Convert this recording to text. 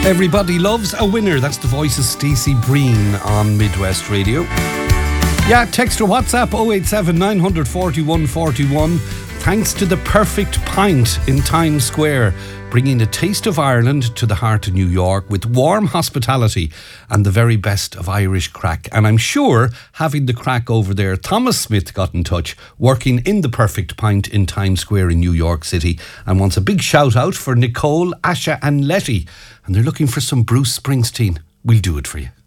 Everybody loves a winner. That's the voice of Stacey Breen on Midwest Radio. Yeah, text or WhatsApp 087 941 41. Thanks to the Perfect Pint in Times Square, bringing a taste of Ireland to the heart of New York with warm hospitality and the very best of Irish crack. And I'm sure having the crack over there, Thomas Smith got in touch, working in the Perfect Pint in Times Square in New York City, and wants a big shout out for Nicole, Asha and Letty. And they're looking for some Bruce Springsteen. We'll do it for you.